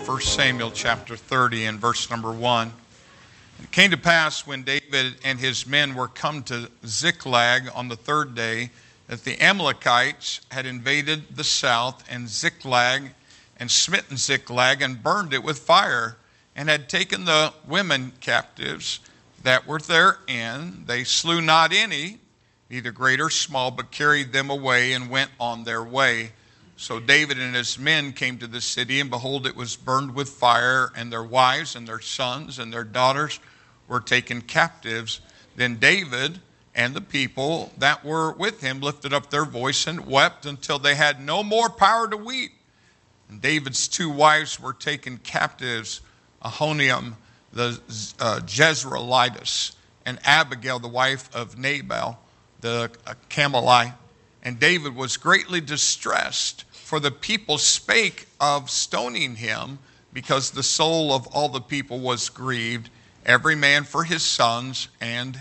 1 Samuel chapter 30 and verse number 1. It came to pass when David and his men were come to Ziklag on the third day that the Amalekites had invaded the south and Ziklag and smitten Ziklag and burned it with fire and had taken the women captives that were therein. They slew not any, neither great or small, but carried them away and went on their way. So David and his men came to the city, and behold, it was burned with fire, and their wives and their sons and their daughters were taken captives. Then David and the people that were with him lifted up their voice and wept until they had no more power to weep. And David's two wives were taken captives, Ahinoam the Jezreelitess, and Abigail the wife of Nabal the Carmelite. And David was greatly distressed, for the people spake of stoning him, because the soul of all the people was grieved, every man for his sons and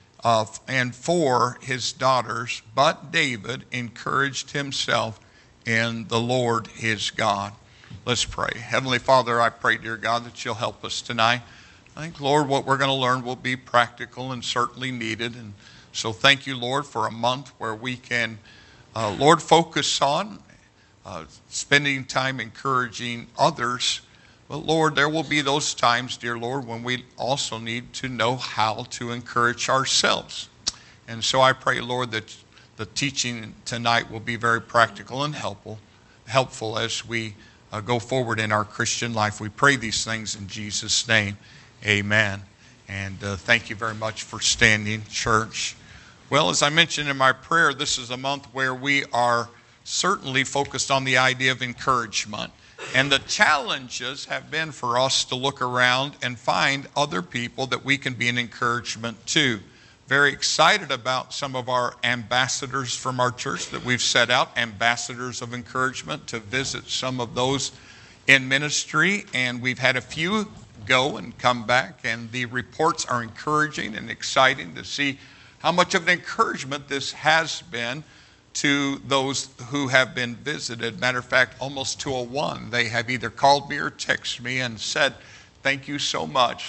for his daughters. But David encouraged himself in the Lord his God. Let's pray. Heavenly Father, I pray, dear God, that you'll help us tonight. I think, Lord, what we're going to learn will be practical and certainly needed. And so thank you, Lord, for a month where we can, Lord, focus on spending time encouraging others. But Lord, there will be those times, dear Lord, when we also need to know how to encourage ourselves. And so I pray, Lord, that the teaching tonight will be very practical and helpful as we go forward in our Christian life. We pray these things in Jesus' name. Amen. And thank you very much for standing, church. Well, as I mentioned in my prayer, this is a month where we are certainly focused on the idea of encouragement. And the challenges have been for us to look around and find other people that we can be an encouragement to. Very excited about some of our ambassadors from our church that we've set out, ambassadors of encouragement, to visit some of those in ministry. And we've had a few go and come back, and the reports are encouraging and exciting to see how much of an encouragement this has been to those who have been visited. Matter of fact, almost to a one. They have either called me or texted me and said, thank you so much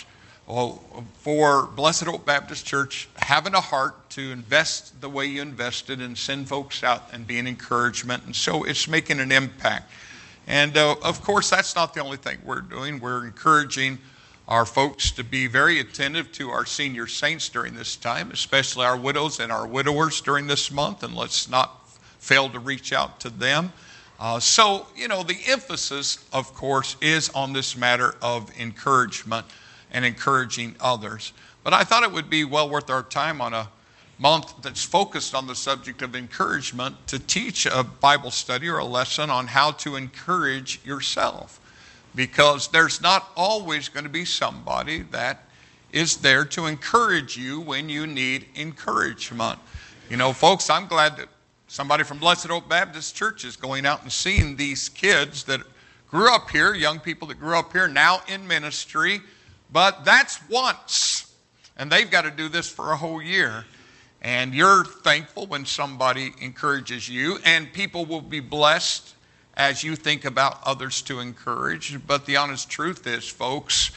for Blessed Hope Baptist Church having a heart to invest the way you invested and send folks out and be an encouragement. And so it's making an impact. And of course, that's not the only thing we're doing. We're encouraging our folks to be very attentive to our senior saints during this time, especially our widows and our widowers during this month, and let's not fail to reach out to them. So, the emphasis, of course, is on this matter of encouragement and encouraging others. But I thought it would be well worth our time on a month that's focused on the subject of encouragement to teach a Bible study or a lesson on how to encourage yourself. Because there's not always going to be somebody that is there to encourage you when you need encouragement. Folks, I'm glad that somebody from Blessed Hope Baptist Church is going out and seeing these kids that grew up here, young people that grew up here, now in ministry. But that's once. And they've got to do this for a whole year. And you're thankful when somebody encourages you, and people will be blessed as you think about others to encourage. But the honest truth is, folks,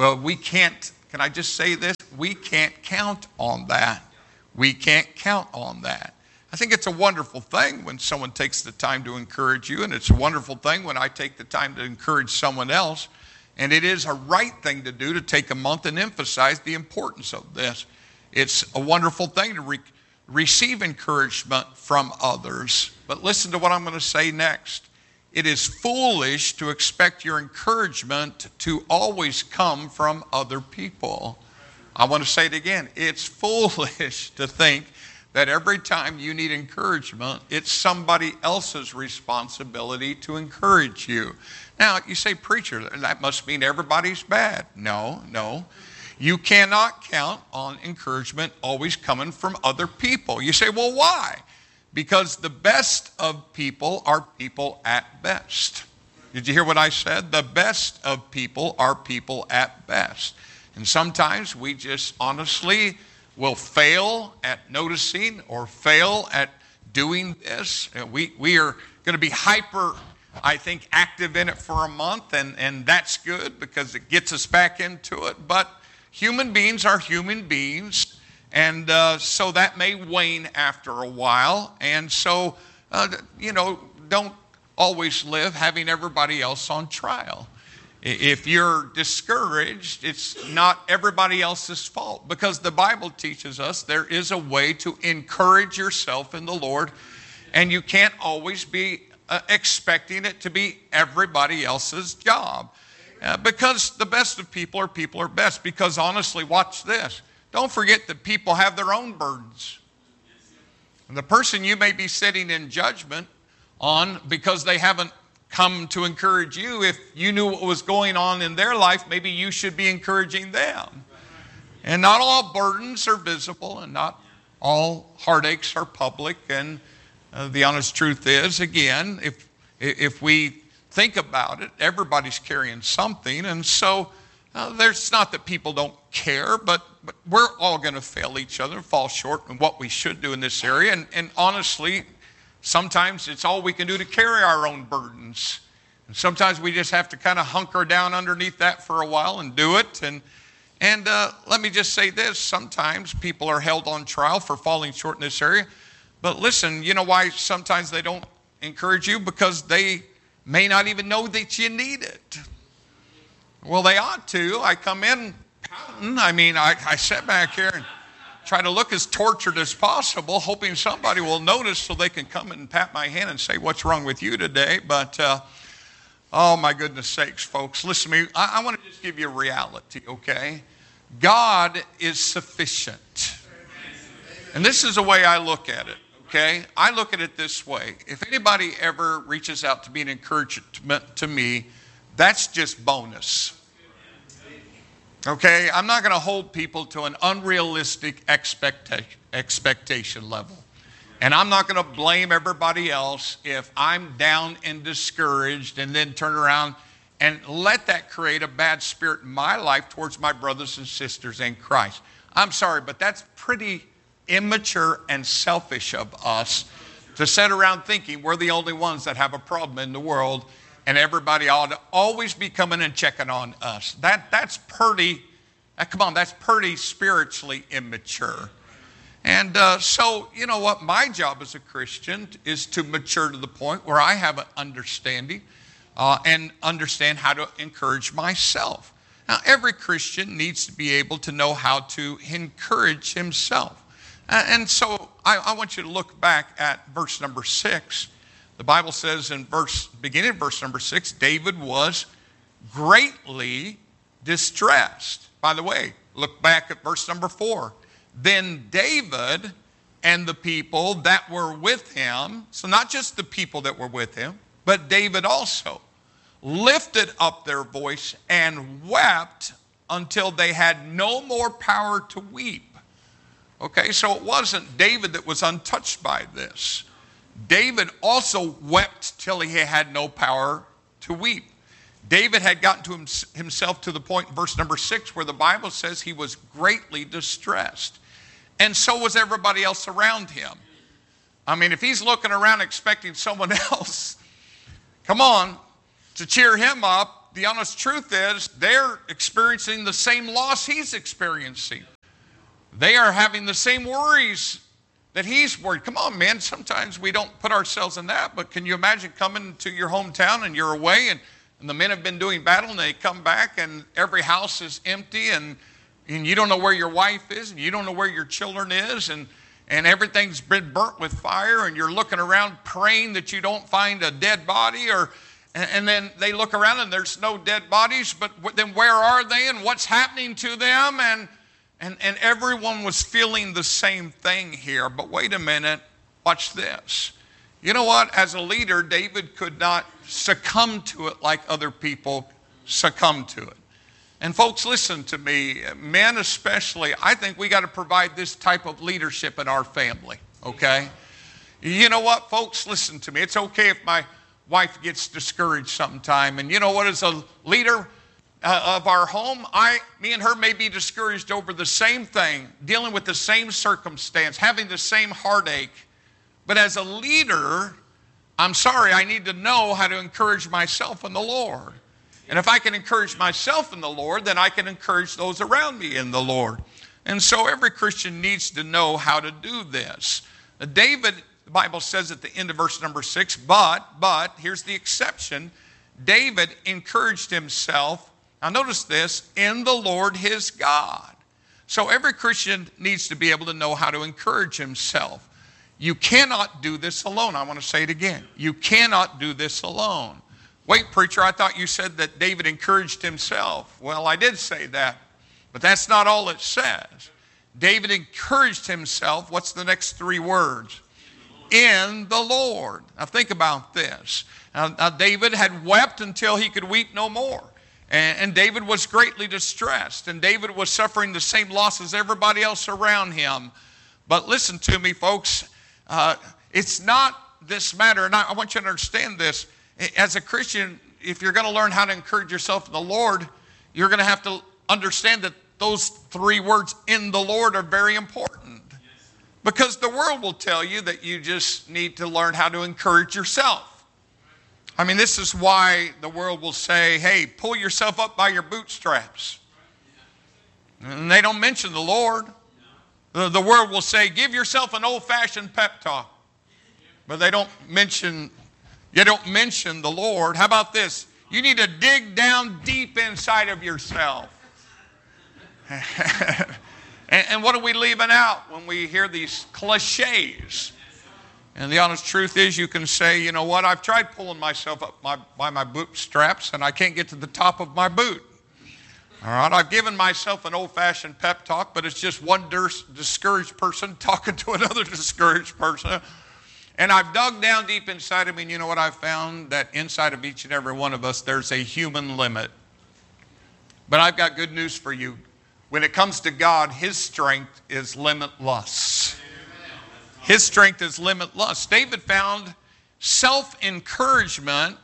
can I just say this? We can't count on that. We can't count on that. I think it's a wonderful thing when someone takes the time to encourage you, and it's a wonderful thing when I take the time to encourage someone else. And it is a right thing to do to take a month and emphasize the importance of this. It's a wonderful thing to receive encouragement from others. But listen to what I'm going to say next. It is foolish to expect your encouragement to always come from other people. I want to say it again. It's foolish to think that every time you need encouragement, it's somebody else's responsibility to encourage you. Now, you say, preacher, that must mean everybody's bad. No. You cannot count on encouragement always coming from other people. You say, well, why? Because the best of people are people at best. Did you hear what I said? The best of people are people at best. And sometimes we just honestly will fail at noticing or fail at doing this. We are going to be hyper I think, active in it for a month, and that's good because it gets us back into it. But human beings are human beings, and so that may wane after a while. And so, don't always live having everybody else on trial. If you're discouraged, it's not everybody else's fault, because the Bible teaches us there is a way to encourage yourself in the Lord, and you can't always be expecting it to be everybody else's job. Because the best of people are best. Because honestly, watch this. Don't forget that people have their own burdens. And the person you may be sitting in judgment on because they haven't come to encourage you, if you knew what was going on in their life, maybe you should be encouraging them. And not all burdens are visible, and not all heartaches are public. And the honest truth is, again, if we think about it, everybody's carrying something. And so there's not that people don't care, but we're all going to fail each other, fall short in what we should do in this area. And honestly, sometimes it's all we can do to carry our own burdens. And sometimes we just have to kind of hunker down underneath that for a while and do it. And let me just say this. Sometimes people are held on trial for falling short in this area. But listen, you know why sometimes they don't encourage you? Because they may not even know that you need it. Well, they ought to. I come in pouting. I sit back here and try to look as tortured as possible, hoping somebody will notice so they can come and pat my hand and say, "What's wrong with you today?" But, oh my goodness sakes, folks, listen to me. I want to just give you a reality, okay? God is sufficient. And this is the way I look at it, okay? I look at it this way. If anybody ever reaches out to be an encouragement to me, that's just bonus. Okay, I'm not going to hold people to an unrealistic expectation level. And I'm not going to blame everybody else if I'm down and discouraged and then turn around and let that create a bad spirit in my life towards my brothers and sisters in Christ. I'm sorry, but that's pretty immature and selfish of us to sit around thinking we're the only ones that have a problem in the world, and everybody ought to always be coming and checking on us. That's pretty spiritually immature. And so, you know what? My job as a Christian is to mature to the point where I have an understanding and understand how to encourage myself. Now, every Christian needs to be able to know how to encourage himself. And so I want you to look back at verse number 6. The Bible says beginning of verse number 6, David was greatly distressed. By the way, look back at verse number 4. Then David and the people that were with him, so not just the people that were with him, but David also, lifted up their voice and wept until they had no more power to weep. Okay, so it wasn't David that was untouched by this. David also wept till he had no power to weep. David had gotten to himself to the point in verse number 6 where the Bible says he was greatly distressed. And so was everybody else around him. If he's looking around expecting someone else, come on, to cheer him up, the honest truth is they're experiencing the same loss he's experiencing. They are having the same worries that he's worried. Come on, man, sometimes we don't put ourselves in that, but can you imagine coming to your hometown and you're away and the men have been doing battle and they come back and every house is empty and you don't know where your wife is and you don't know where your children is and everything's been burnt with fire and you're looking around praying that you don't find a dead body and then they look around and there's no dead bodies, but then where are they and what's happening to them? And everyone was feeling the same thing here. But wait a minute, watch this. You know what? As a leader, David could not succumb to it like other people succumb to it. And folks, listen to me. Men especially, I think we got to provide this type of leadership in our family, okay? You know what, folks? Listen to me. It's okay if my wife gets discouraged sometime. And you know what? As a leader of our home, me and her may be discouraged over the same thing, dealing with the same circumstance, having the same heartache. But as a leader, I'm sorry, I need to know how to encourage myself in the Lord. And if I can encourage myself in the Lord, then I can encourage those around me in the Lord. And so every Christian needs to know how to do this. David, the Bible says at the end of verse number 6, but, here's the exception, David encouraged himself, now notice this, in the Lord his God. So every Christian needs to be able to know how to encourage himself. You cannot do this alone. I want to say it again. You cannot do this alone. Wait, preacher, I thought you said that David encouraged himself. Well, I did say that, but that's not all it says. David encouraged himself. What's the next three words? In the Lord. Now think about this. Now David had wept until he could weep no more. And David was greatly distressed. And David was suffering the same loss as everybody else around him. But listen to me, folks. It's not this matter. And I want you to understand this. As a Christian, if you're going to learn how to encourage yourself in the Lord, you're going to have to understand that those three words, in the Lord, are very important. Because the world will tell you that you just need to learn how to encourage yourself. I mean, this is why the world will say, hey, pull yourself up by your bootstraps. And they don't mention the Lord. The world will say, give yourself an old-fashioned pep talk. But they don't mention the Lord. How about this? You need to dig down deep inside of yourself. And what are we leaving out when we hear these cliches? And the honest truth is, you can say, you know what, I've tried pulling myself up by my bootstraps and I can't get to the top of my boot. All right, I've given myself an old-fashioned pep talk, but it's just one discouraged person talking to another discouraged person. And I've dug down deep inside of me, and you know what I've found? That inside of each and every one of us, there's a human limit. But I've got good news for you. When it comes to God, His strength is limitless. His strength is limitless. David found self-encouragement,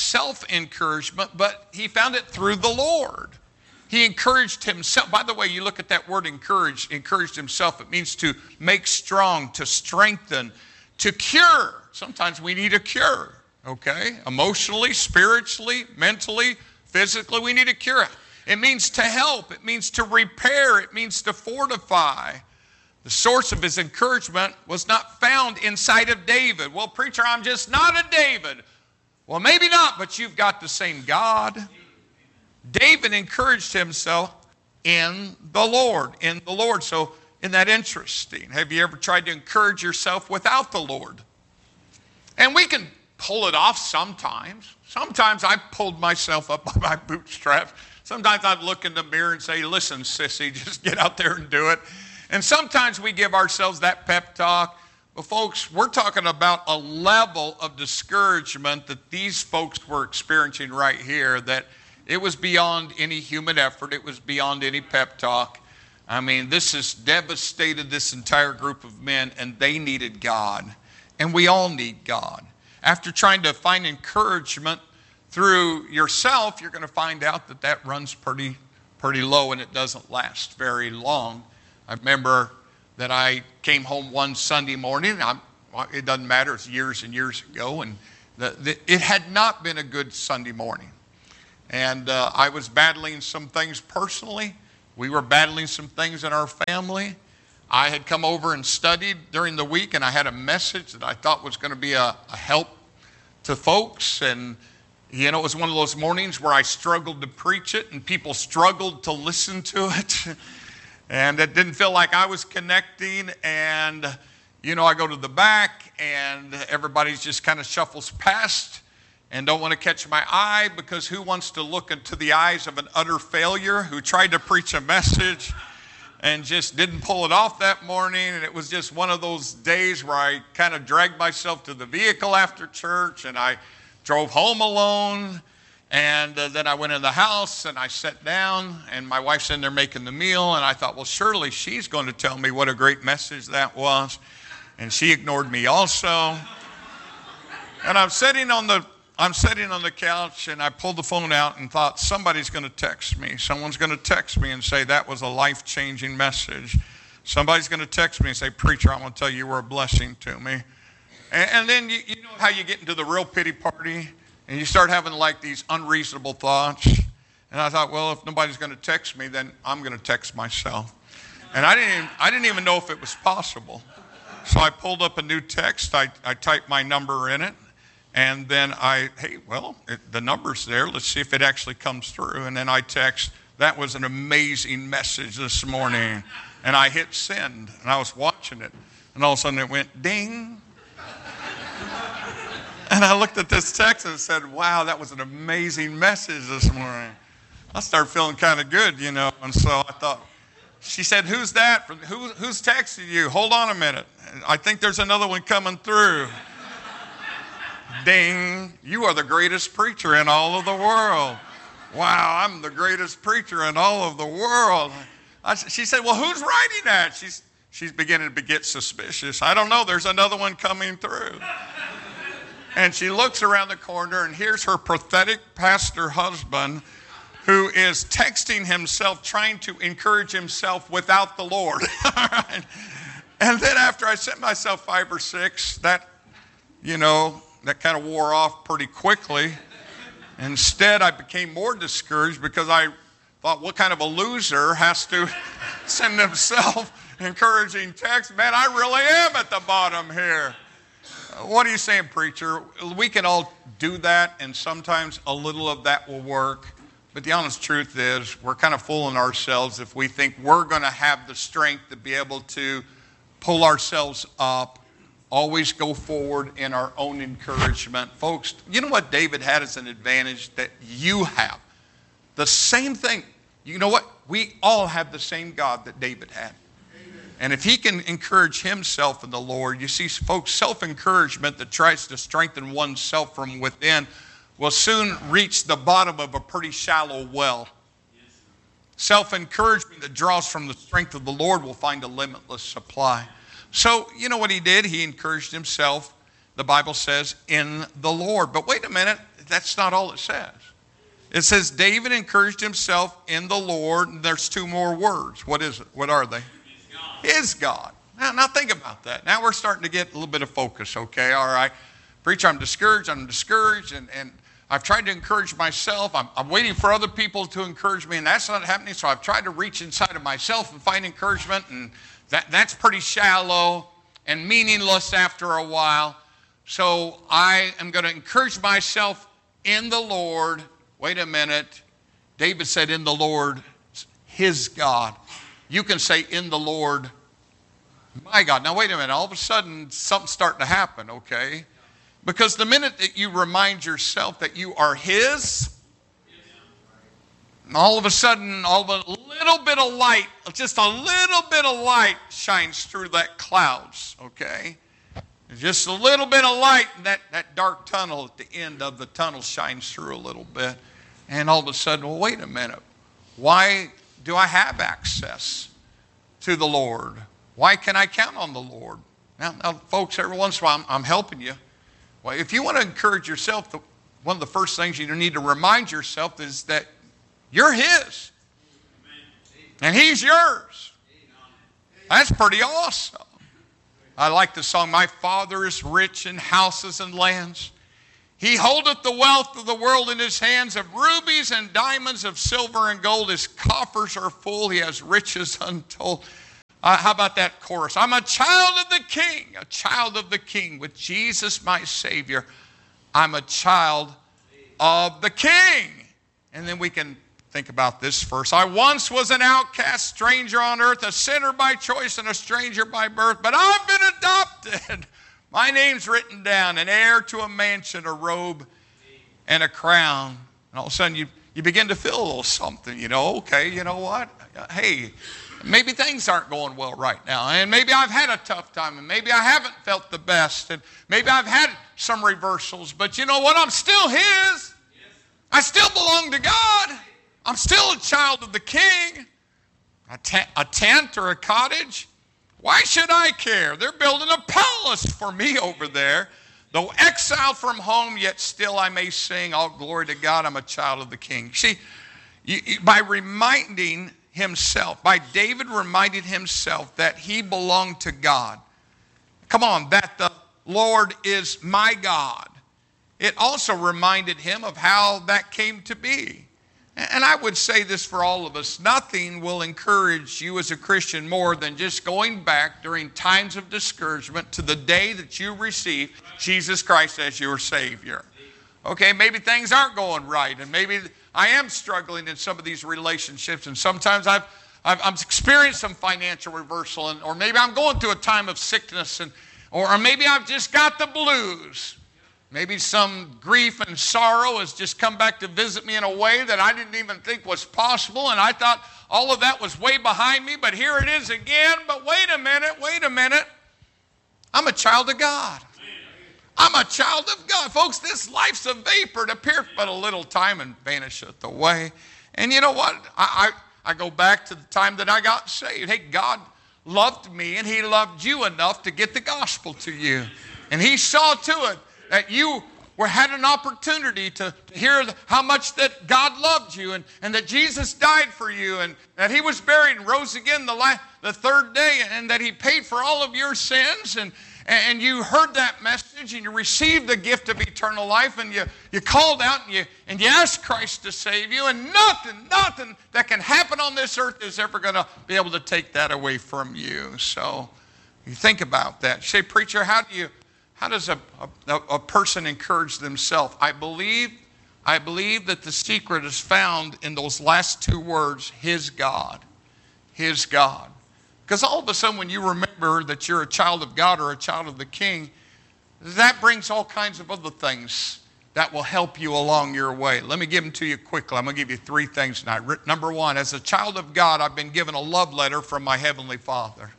but he found it through the Lord. He encouraged himself. By the way, you look at that word encouraged himself. It means to make strong, to strengthen, to cure. Sometimes we need a cure, okay? Emotionally, spiritually, mentally, physically, we need a cure. It means to help. It means to repair. It means to fortify. The source of his encouragement was not found inside of David. Well, preacher, I'm just not a David. Well, maybe not, but you've got the same God. David encouraged himself in the Lord. In the Lord. So, isn't that interesting? Have you ever tried to encourage yourself without the Lord? And we can pull it off sometimes. Sometimes I've pulled myself up by my bootstraps. Sometimes I look in the mirror and say, listen, sissy, just get out there and do it. And sometimes we give ourselves that pep talk. But folks, we're talking about a level of discouragement that these folks were experiencing right here, that it was beyond any human effort. It was beyond any pep talk. I mean, this has devastated this entire group of men, and they needed God. And we all need God. After trying to find encouragement through yourself, you're going to find out that that runs pretty low, and it doesn't last very long. I remember that I came home one Sunday morning. It doesn't matter. It's years and years ago, and it had not been a good Sunday morning. And I was battling some things personally. We were battling some things in our family. I had come over and studied during the week, and I had a message that I thought was going to be a help to folks. And, you know, it was one of those mornings where I struggled to preach it, and people struggled to listen to it. And it didn't feel like I was connecting. And, you know, I go to the back, and everybody just kind of shuffles past and don't want to catch my eye, because who wants to look into the eyes of an utter failure who tried to preach a message and just didn't pull it off that morning? And it was just one of those days where I kind of dragged myself to the vehicle after church, and I drove home alone. And then I went in the house and I sat down, and my wife's in there making the meal, and I thought, well, surely she's going to tell me what a great message that was. And she ignored me also. And I'm sitting on the couch, and I pulled the phone out and thought, somebody's going to text me. Someone's going to text me and say that was a life-changing message. Somebody's going to text me and say, preacher, I want to tell you, you were a blessing to me. And then you know how you get into the real pity party and you start having like these unreasonable thoughts. And I thought, well, if nobody's going to text me, then I'm going to text myself. And I didn't even know if it was possible. So I pulled up a new text. I typed my number in it. And then the number's there. Let's see if it actually comes through. And then I text, that was an amazing message this morning. And I hit send. And I was watching it. And all of a sudden it went ding. And I looked at this text and said, wow, that was an amazing message this morning. I started feeling kind of good, you know. And so I thought, she said, who's that? Who's texting you? Hold on a minute. I think there's another one coming through. Ding. You are the greatest preacher in all of the world. Wow, I'm the greatest preacher in all of the world. She said, well, who's writing that? She's beginning to get suspicious. I don't know. There's another one coming through. And she looks around the corner, and here's her pathetic pastor husband who is texting himself, trying to encourage himself without the Lord. And then after I sent myself 5 or 6, that kind of wore off pretty quickly. Instead, I became more discouraged because I thought, what kind of a loser has to send himself encouraging text? Man, I really am at the bottom here. What are you saying, preacher? We can all do that, and sometimes a little of that will work. But the honest truth is, we're kind of fooling ourselves if we think we're going to have the strength to be able to pull ourselves up, always go forward in our own encouragement. Folks, you know what David had as an advantage that you have? The same thing. You know what? We all have the same God that David had. And if he can encourage himself in the Lord, you see, folks, self-encouragement that tries to strengthen oneself from within will soon reach the bottom of a pretty shallow well. Self-encouragement that draws from the strength of the Lord will find a limitless supply. So, you know what he did? He encouraged himself, the Bible says, in the Lord. But wait a minute, that's not all it says. It says David encouraged himself in the Lord, and there's 2 more words. What is it? What are they? His God. Now think about that. Now we're starting to get a little bit of focus, okay? All right. Preacher, I'm discouraged, and I've tried to encourage myself. I'm waiting for other people to encourage me, and that's not happening, so I've tried to reach inside of myself and find encouragement, and that's pretty shallow and meaningless after a while. So I am going to encourage myself in the Lord. Wait a minute. David said in the Lord, his God. You can say in the Lord, my God. Now wait a minute. All of a sudden, something's starting to happen, okay? Because the minute that you remind yourself that you are his, all of a sudden, a little bit of light, just a little bit of light shines through that clouds, okay? Just a little bit of light, that dark tunnel at the end of the tunnel shines through a little bit. And all of a sudden, well, wait a minute. Why do I have access to the Lord? Why can I count on the Lord? Now folks, every once in a while, I'm helping you. Well, if you want to encourage yourself, one of the first things you need to remind yourself is that you're his. And he's yours. That's pretty awesome. I like the song, my Father is rich in houses and lands. He holdeth the wealth of the world in his hands, of rubies and diamonds, of silver and gold. His coffers are full. He has riches untold. How about that chorus? I'm a child of the King, with Jesus my Savior. I'm a child of the King. And then we can think about this verse. I once was an outcast, stranger on earth, a sinner by choice and a stranger by birth, but I've been adopted. My name's written down, an heir to a mansion, a robe, and a crown. And all of a sudden you begin to feel a little something, okay, you know what? Hey, maybe things aren't going well right now, and maybe I've had a tough time, and maybe I haven't felt the best, and maybe I've had some reversals, but you know what? I'm still his. I still belong to God. I'm still a child of the King. A tent or a cottage? Why should I care? They're building a palace for me over there. Though exiled from home, yet still I may sing, all glory to God, I'm a child of the King. See, by reminding himself, by David reminding himself that he belonged to God. Come on, that the Lord is my God. It also reminded him of how that came to be. And I would say this for all of us: nothing will encourage you as a Christian more than just going back during times of discouragement to the day that you received Jesus Christ as your Savior. Okay, maybe things aren't going right, and maybe I am struggling in some of these relationships, and sometimes I've experienced some financial reversal, or maybe I'm going through a time of sickness, or maybe I've just got the blues. Maybe some grief and sorrow has just come back to visit me in a way that I didn't even think was possible, and I thought all of that was way behind me, but here it is again. But wait a minute. I'm a child of God. I'm a child of God. Folks, this life's a vapor. It appeareth but a little time and vanisheth away. And you know what? I go back to the time that I got saved. Hey, God loved me, and he loved you enough to get the gospel to you. And he saw to it that you had an opportunity to hear how much that God loved you, and that Jesus died for you, and that he was buried and rose again the third day, and that he paid for all of your sins. And you heard that message, and you received the gift of eternal life, and you called out, and you asked Christ to save you, and nothing that can happen on this earth is ever going to be able to take that away from you. So you think about that. You say, preacher, how does a person encourage themselves? I believe that the secret is found in those last two words, his God. His God. Because all of a sudden when you remember that you're a child of God or a child of the King, that brings all kinds of other things that will help you along your way. Let me give them to you quickly. I'm going to give you three things tonight. Number one, as a child of God, I've been given a love letter from my Heavenly Father.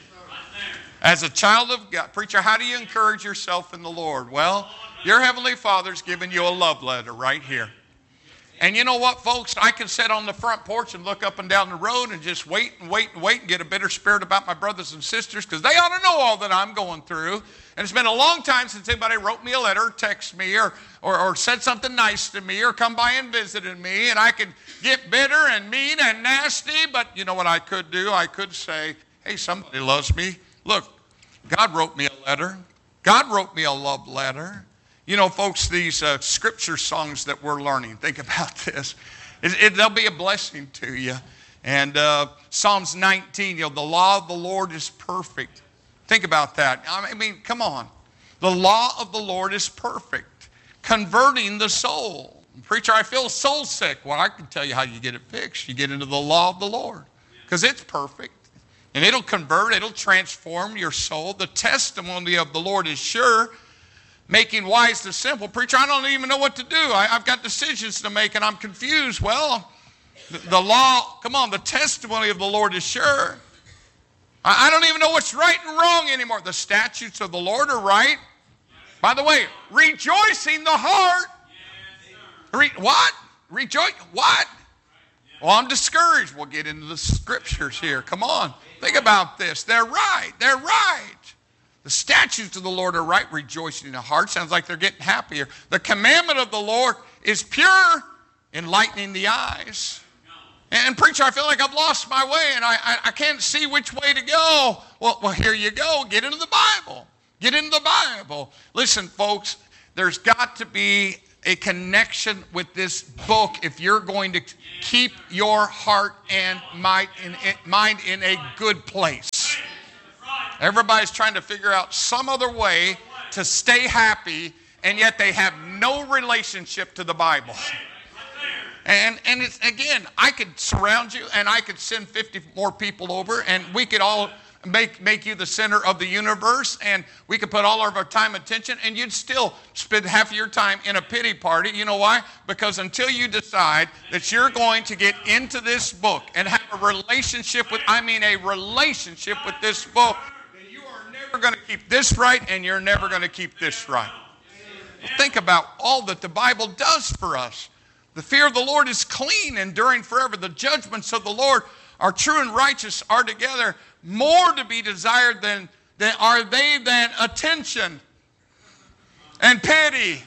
As a child of God, preacher, how do you encourage yourself in the Lord? Well, your Heavenly Father's given you a love letter right here. And you know what, folks? I can sit on the front porch and look up and down the road and just wait and get a bitter spirit about my brothers and sisters, because they ought to know all that I'm going through. And it's been a long time since anybody wrote me a letter, texted me, or said something nice to me, or come by and visited me. And I could get bitter and mean and nasty, but you know what I could do? I could say, hey, somebody loves me. Look, God wrote me a letter. God wrote me a love letter. You know, folks, these scripture songs that we're learning, think about this. They'll be a blessing to you. And Psalms 19, the law of the Lord is perfect. Think about that. I mean, come on. The law of the Lord is perfect, converting the soul. Preacher, I feel soul sick. Well, I can tell you how you get it fixed. You get into the law of the Lord, because it's perfect. And it'll convert, it'll transform your soul. The testimony of the Lord is sure, making wise the simple. Preacher, I don't even know what to do. I've got decisions to make and I'm confused. Well, the law, come on, the testimony of the Lord is sure. I don't even know what's right and wrong anymore. The statutes of the Lord are right. By the way, rejoicing the heart. What? Rejoice? What? Well, I'm discouraged. We'll get into the scriptures here. Come on. Think about this. They're right. They're right. The statutes of the Lord are right, rejoicing in the heart. Sounds like they're getting happier. The commandment of the Lord is pure, enlightening the eyes. And preacher, I feel like I've lost my way and I can't see which way to go. Well, here you go. Get into the Bible. Get into the Bible. Listen, folks, there's got to be a connection with this book if you're going to keep your heart and mind in a good place. Everybody's trying to figure out some other way to stay happy, and yet they have no relationship to the Bible. And it's, again, I could surround you, and I could send 50 more people over, and we could all make you the center of the universe, and we could put all of our time and attention, and you'd still spend half of your time in a pity party. You know why? Because until you decide that you're going to get into this book and have a relationship with this book, then you are never going to keep this right, and you're never going to keep this right. Well, think about all that the Bible does for us. The fear of the Lord is clean, enduring forever. The judgments of the Lord are true and righteous, are together more to be desired than attention and pity.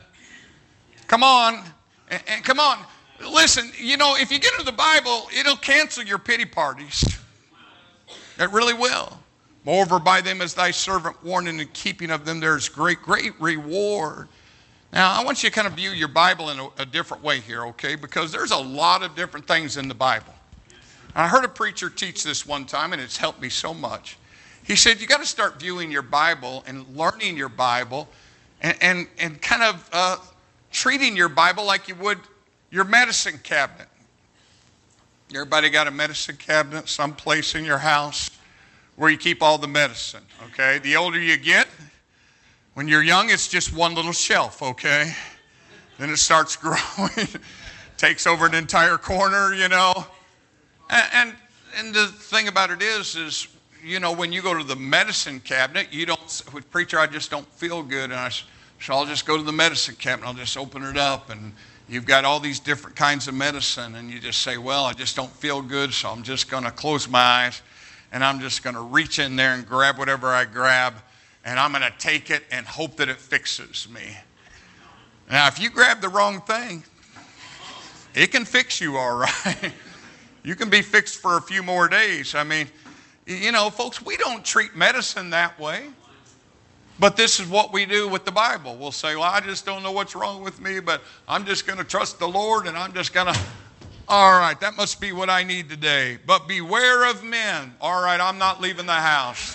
Come on. And come on. Listen, you know, if you get into the Bible, it'll cancel your pity parties. It really will. Moreover, by them is thy servant warned, and in keeping of them there is great reward. Now, I want you to kind of view your Bible in a different way here, okay? Because there's a lot of different things in the Bible. I heard a preacher teach this one time, and it's helped me so much. He said, you got to start viewing your Bible and learning your Bible and kind of treating your Bible like you would your medicine cabinet. Everybody got a medicine cabinet someplace in your house where you keep all the medicine, okay? The older you get, when you're young, it's just one little shelf, okay? Then it starts growing, takes over an entire corner, you know. And the thing about it is, you know, when you go to the medicine cabinet, you don't, with preacher, I just don't feel good, so I'll just go to the medicine cabinet, I'll just open it up, and you've got all these different kinds of medicine, and you just say, well, I just don't feel good, so I'm just going to close my eyes, and I'm just going to reach in there and grab whatever I grab, and I'm going to take it and hope that it fixes me. Now, if you grab the wrong thing, it can fix you all right. You can be fixed for a few more days. I mean, you know, folks, we don't treat medicine that way. But this is what we do with the Bible. We'll say, well, I just don't know what's wrong with me, but I'm just going to trust the Lord, and I'm just going to, all right, that must be what I need today. But beware of men. All right, I'm not leaving the house.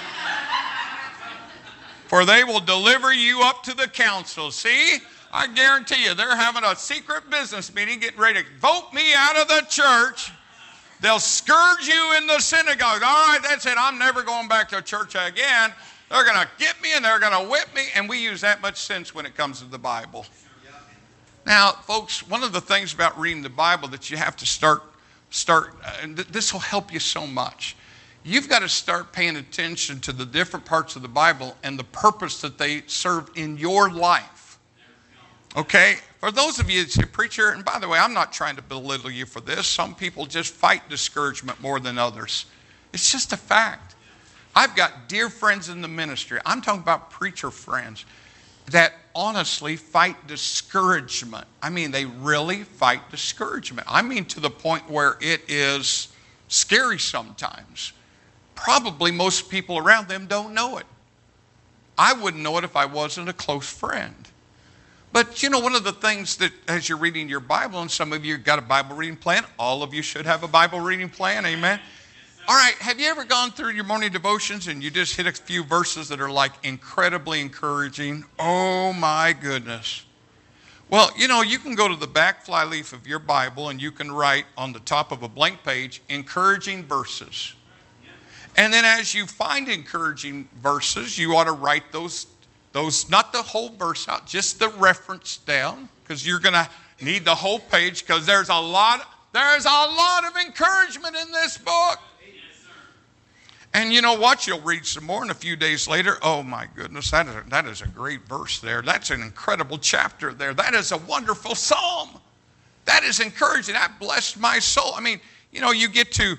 For they will deliver you up to the council. See, I guarantee you, they're having a secret business meeting, getting ready to vote me out of the church. They'll scourge you in the synagogue. All right, that's it. I'm never going back to church again. They're going to get me and they're going to whip me. And we use that much sense when it comes to the Bible. Now, folks, one of the things about reading the Bible that you have to start, and this will help you so much. You've got to start paying attention to the different parts of the Bible and the purpose that they serve in your life. Okay? For those of you that say, preacher, and by the way, I'm not trying to belittle you for this. Some people just fight discouragement more than others. It's just a fact. I've got dear friends in the ministry. I'm talking about preacher friends that honestly fight discouragement. I mean, they really fight discouragement. I mean, to the point where it is scary sometimes. Probably most people around them don't know it. I wouldn't know it if I wasn't a close friend. But you know, one of the things that as you're reading your Bible, and some of you got a Bible reading plan, all of you should have a Bible reading plan, amen? All right, have you ever gone through your morning devotions and you just hit a few verses that are like incredibly encouraging? Oh my goodness. Well, you know, you can go to the back flyleaf of your Bible and you can write on the top of a blank page, encouraging verses. And then as you find encouraging verses, you ought to write those not the whole verse out, just the reference down, because you're going to need the whole page, because there's a lot of encouragement in this book. And you know what? You'll read some more, and a few days later, oh my goodness, that is a great verse there. That's an incredible chapter there. That is a wonderful psalm. That is encouraging. That blessed my soul. I mean, you know, you get to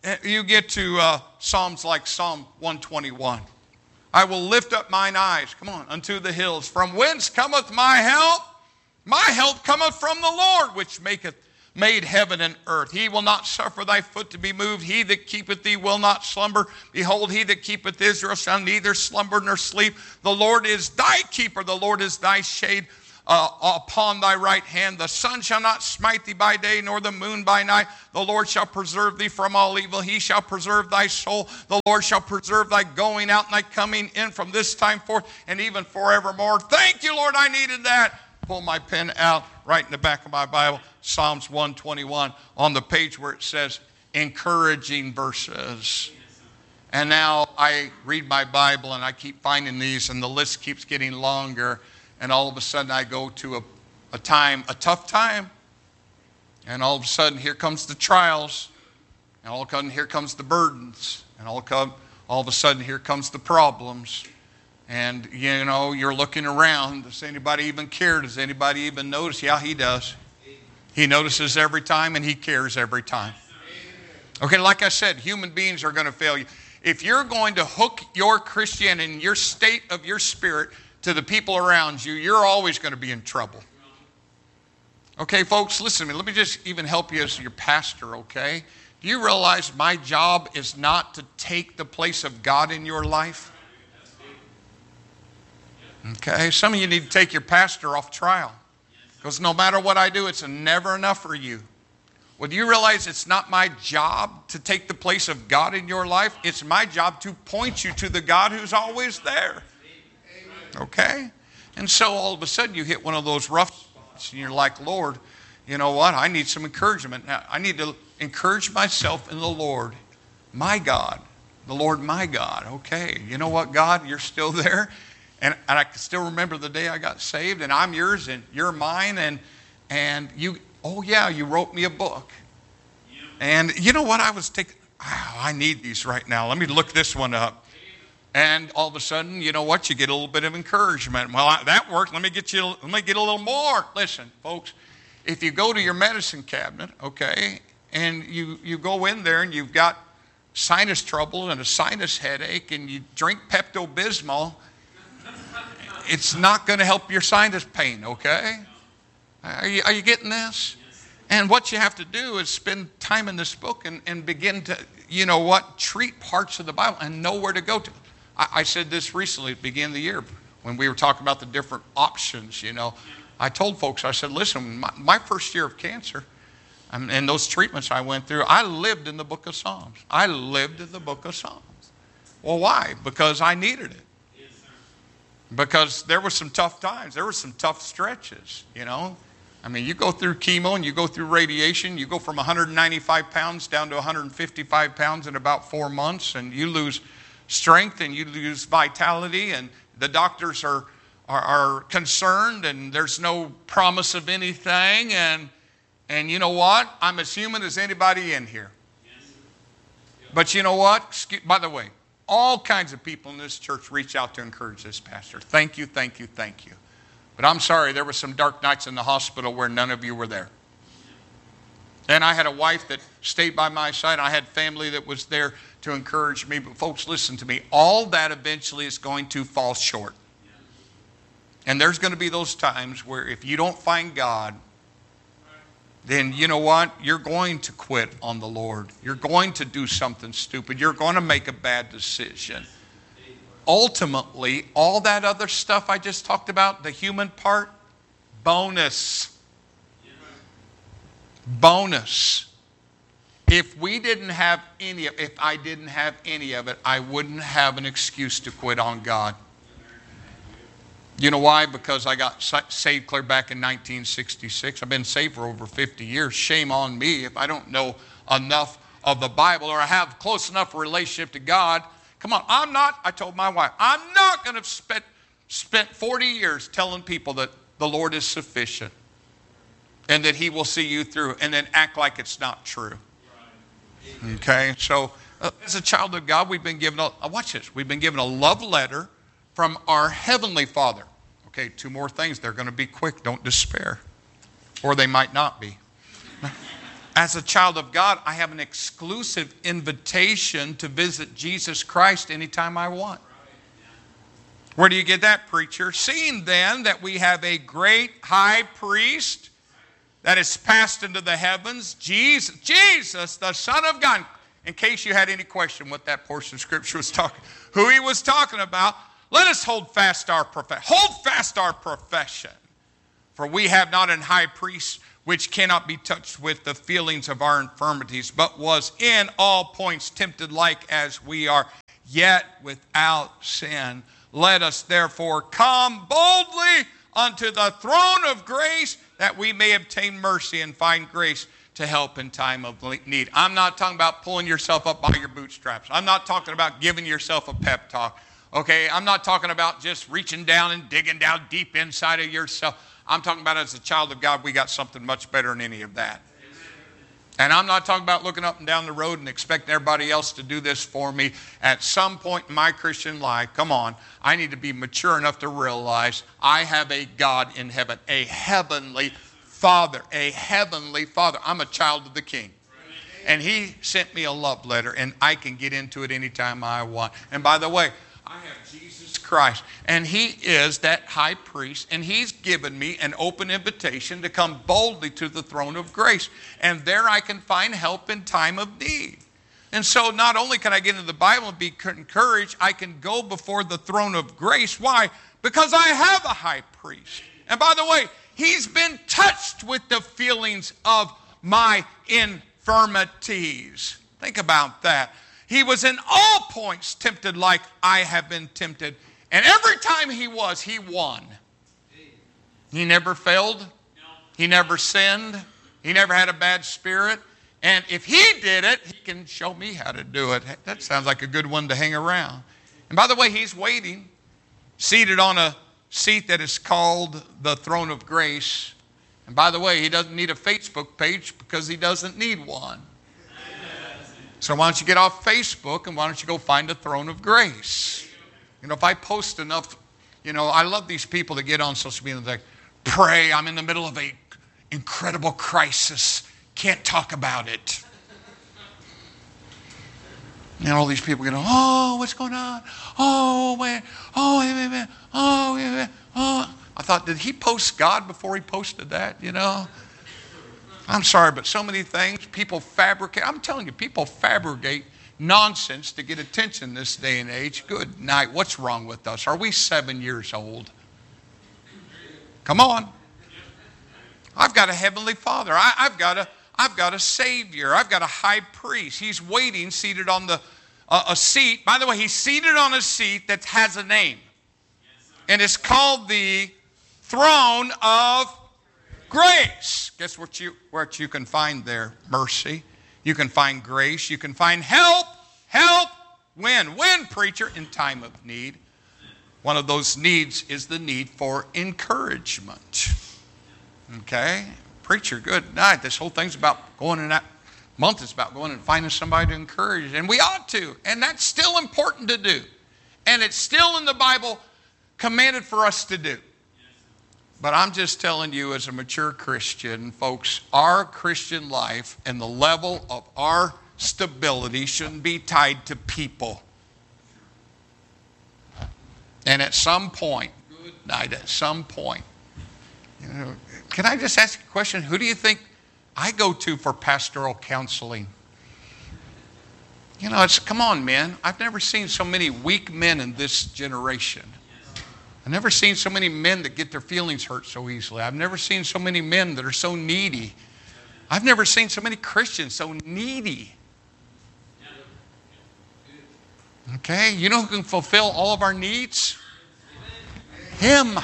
Psalms like Psalm 121. I will lift up mine eyes, come on, unto the hills. From whence cometh my help? My help cometh from the Lord, which made heaven and earth. He will not suffer thy foot to be moved. He that keepeth thee will not slumber. Behold, he that keepeth Israel shall neither slumber nor sleep. The Lord is thy keeper. The Lord is thy shade upon thy right hand. The sun shall not smite thee by day, nor the moon by night. The Lord shall preserve thee from all evil. He shall preserve thy soul. The Lord shall preserve thy going out and thy coming in from this time forth and even forevermore. Thank you, Lord, I needed that. Pull my pen out right in the back of my Bible, Psalms 121, on the page where it says encouraging verses. And now I read my Bible and I keep finding these and the list keeps getting longer. And all of a sudden I go to a tough time. And all of a sudden here comes the trials. And all of a sudden here comes the burdens. And all of a sudden here comes the problems. And you know, you're looking around. Does anybody even care? Does anybody even notice? Yeah, he does. He notices every time and he cares every time. Okay, like I said, human beings are going to fail you. If you're going to hook your Christianity and your state of your spirit to the people around you, you're always going to be in trouble. Okay, folks, listen to me. Let me just even help you as your pastor, okay? Do you realize my job is not to take the place of God in your life? Okay, some of you need to take your pastor off trial. Because no matter what I do, it's never enough for you. Well, do you realize it's not my job to take the place of God in your life? It's my job to point you to the God who's always there. Okay? And so all of a sudden you hit one of those rough spots and you're like, Lord, you know what? I need some encouragement. Now, I need to encourage myself in the Lord, my God. The Lord, my God. Okay, you know what, God? You're still there. And I can still remember the day I got saved, and I'm yours and you're mine. And you, oh yeah, you wrote me a book. And you know what? I was thinking, I need these right now. Let me look this one up. And all of a sudden, you know what? You get a little bit of encouragement. Well, that worked. Let me get a little more. Listen, folks, if you go to your medicine cabinet, okay, and you go in there and you've got sinus trouble and a sinus headache and you drink Pepto-Bismol, it's not going to help your sinus pain, okay? Are you getting this? And what you have to do is spend time in this book and begin to, you know what, treat parts of the Bible and know where to go to. I said this recently at the beginning of the year when we were talking about the different options, you know. I told folks, I said, listen, my first year of cancer and those treatments I went through, I lived in the book of Psalms. I lived in the book of Psalms. Well, why? Because I needed it. Because there were some tough times. There were some tough stretches, you know. I mean, you go through chemo and you go through radiation. You go from 195 pounds down to 155 pounds in about 4 months, and you lose strength and you lose vitality, and the doctors are concerned, and there's no promise of anything. And you know what? I'm as human as anybody in here. But you know what? By the way, all kinds of people in this church reach out to encourage this pastor. Thank you, thank you, thank you. But I'm sorry, there were some dark nights in the hospital where none of you were there. And I had a wife that stayed by my side. I had family that was there to encourage me. But folks, listen to me. All that eventually is going to fall short. And there's going to be those times where if you don't find God, then you know what? You're going to quit on the Lord. You're going to do something stupid. You're going to make a bad decision. Ultimately, all that other stuff I just talked about, the human part, bonus. Bonus. If I didn't have any of it, I wouldn't have an excuse to quit on God. You know why? Because I got saved clear back in 1966. I've been saved for over 50 years. Shame on me if I don't know enough of the Bible or I have close enough a relationship to God. Come on, I told my wife, I'm not going to spent 40 years telling people that the Lord is sufficient and that He will see you through and then act like it's not true. Okay, so as a child of God, we've been given watch this, we've been given a love letter from our Heavenly Father. Okay, 2 more things. They're going to be quick. Don't despair. Or they might not be. As a child of God, I have an exclusive invitation to visit Jesus Christ anytime I want. Where do you get that, preacher? Seeing then that we have a great high priest that is passed into the heavens, Jesus, the Son of God. In case you had any question what that portion of Scripture was talking, who He was talking about, let us hold fast our profession. Hold fast our profession. For we have not an high priest which cannot be touched with the feelings of our infirmities, but was in all points tempted like as we are, yet without sin. Let us therefore come boldly unto the throne of grace, that we may obtain mercy and find grace to help in time of need. I'm not talking about pulling yourself up by your bootstraps. I'm not talking about giving yourself a pep talk. Okay, I'm not talking about just reaching down and digging down deep inside of yourself. I'm talking about as a child of God, we got something much better than any of that. And I'm not talking about looking up and down the road and expecting everybody else to do this for me. At some point in my Christian life, come on, I need to be mature enough to realize I have a God in heaven, a heavenly Father, a heavenly Father. I'm a child of the King. And He sent me a love letter, and I can get into it anytime I want. And by the way, I have Jesus Christ, and he is that high priest, and he's given me an open invitation to come boldly to the throne of grace, and there I can find help in time of need. And so not only can I get into the Bible and be encouraged, I can go before the throne of grace. Why? Because I have a high priest. And by the way, he's been touched with the feelings of my infirmities. Think about that. He was in all points tempted like I have been tempted. And every time he won. He never failed. He never sinned. He never had a bad spirit. And if he did it, he can show me how to do it. That sounds like a good one to hang around. And by the way, he's waiting, seated on a seat that is called the throne of grace. And by the way, he doesn't need a Facebook page because he doesn't need one. So why don't you get off Facebook and why don't you go find the throne of grace? You know, if I post enough, you know, I love these people that get on social media and they're like, pray, I'm in the middle of an incredible crisis. Can't talk about it. And all these people get, oh, what's going on? Oh, man. Oh, man. Oh, man. Oh. I thought, did he post God before he posted that, you know? I'm sorry, but so many things people fabricate. I'm telling you, people fabricate nonsense to get attention this day and age. Good night. What's wrong with us? Are we 7 years old? Come on. I've got a heavenly Father. I've got a Savior. I've got a high priest. He's waiting, seated on a seat. By the way, he's seated on a seat that has a name. And it's called the throne of grace. Guess what you can find there? Mercy. You can find grace. You can find help. Help. When? When, preacher? In time of need. One of those needs is the need for encouragement. Okay? Preacher, good night. This whole thing's about going in that month. It's about going and finding somebody to encourage. And we ought to. And that's still important to do. And it's still in the Bible commanded for us to do. But I'm just telling you, as a mature Christian, folks, our Christian life and the level of our stability shouldn't be tied to people. And at some point, you know, can I just ask a question? Who do you think I go to for pastoral counseling? You know, come on, men. I've never seen so many weak men in this generation. I've never seen so many men that get their feelings hurt so easily. I've never seen so many men that are so needy. I've never seen so many Christians so needy. Okay, you know who can fulfill all of our needs? Him.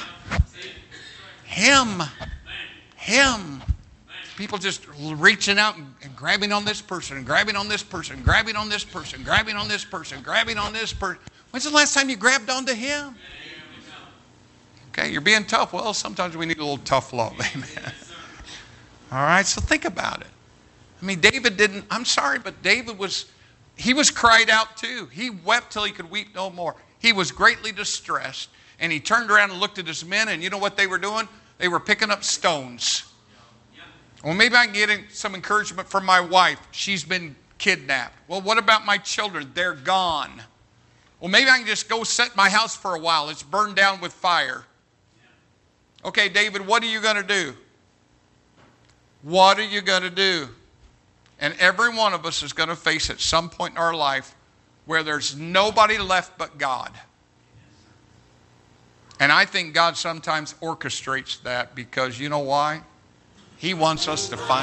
People just reaching out and grabbing on this person, and grabbing on this person, grabbing on this person, grabbing on this person, grabbing on this person. When's the last time you grabbed onto him? Okay, you're being tough. Well, sometimes we need a little tough love. Amen. All right, so think about it. I mean, David didn't, I'm sorry, but David was cried out too. He wept till he could weep no more. He was greatly distressed. And he turned around and looked at his men, and you know what they were doing? They were picking up stones. Well, maybe I can get some encouragement from my wife. She's been kidnapped. Well, what about my children? They're gone. Well, maybe I can just go set my house for a while. It's burned down with fire. Okay, David, what are you going to do? What are you going to do? And every one of us is going to face at some point in our life where there's nobody left but God. And I think God sometimes orchestrates that because you know why? He wants us to find